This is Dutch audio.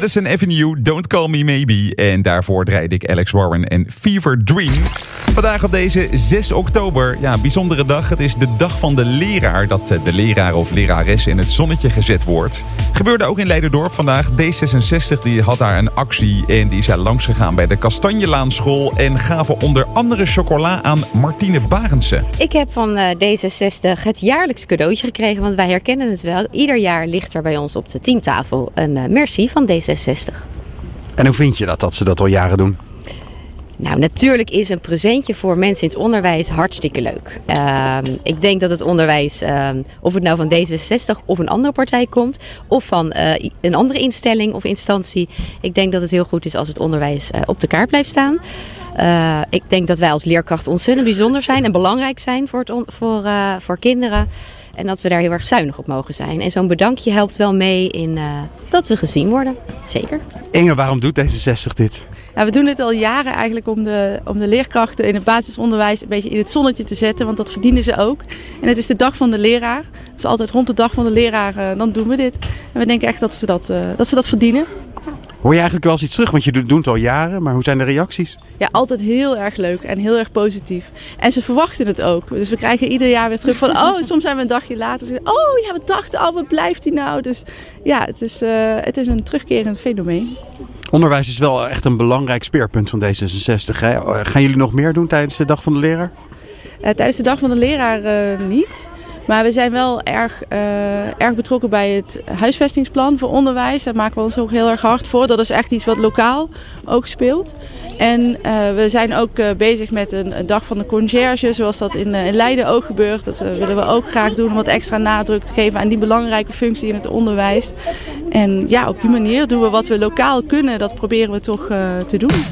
Madison Avenue, Don't Call Me Maybe. En daarvoor draaide ik Alex Warren en Fever Dream. Vandaag op deze 6 oktober, ja, bijzondere dag. Het is de dag van de leraar, dat de leraar of lerares in het zonnetje gezet wordt. Gebeurde ook in Leiderdorp vandaag. D66 die had daar een actie en die is daar langs gegaan bij de Kastanjelaanschool en gaven onder andere chocola aan Martine Barendse. Ik heb van D66 het jaarlijks cadeautje gekregen, want wij herkennen het wel. Ieder jaar ligt er bij ons op de teamtafel een merci van D66. En hoe vind je dat ze dat al jaren doen? Nou, natuurlijk is een presentje voor mensen in het onderwijs hartstikke leuk. Ik denk dat het onderwijs, of het nou van D66 of een andere partij komt, of van een andere instelling of instantie. Ik denk dat het heel goed is als het onderwijs op de kaart blijft staan. Ik denk dat wij als leerkracht ontzettend bijzonder zijn en belangrijk zijn voor kinderen. En dat we daar heel erg zuinig op mogen zijn. En zo'n bedankje helpt wel mee in dat we gezien worden. Zeker. Inge, waarom doet D66 dit? Ja, we doen dit al jaren eigenlijk om de leerkrachten in het basisonderwijs een beetje in het zonnetje te zetten. Want dat verdienen ze ook. En het is de dag van de leraar. Dus altijd rond de dag van de leraar, dan doen we dit. En we denken echt dat ze dat verdienen. Hoor je eigenlijk wel eens iets terug? Want je doet het al jaren, maar hoe zijn de reacties? Ja, altijd heel erg leuk en heel erg positief. En ze verwachten het ook. Dus we krijgen ieder jaar weer terug van, soms zijn we een dagje later. Oh ja, we dachten al, wat blijft die nou? Dus ja, het is een terugkerend fenomeen. Onderwijs is wel echt een belangrijk speerpunt van D66. Hè? Gaan jullie nog meer doen tijdens de Dag van de Leraar? Tijdens de Dag van de Leraar niet. Maar we zijn wel erg betrokken bij het huisvestingsplan voor onderwijs. Daar maken we ons ook heel erg hard voor. Dat is echt iets wat lokaal ook speelt. En we zijn ook bezig met een dag van de conciërge, zoals dat in Leiden ook gebeurt. Dat willen we ook graag doen om wat extra nadruk te geven aan die belangrijke functie in het onderwijs. En ja, op die manier doen we wat we lokaal kunnen. Dat proberen we toch te doen.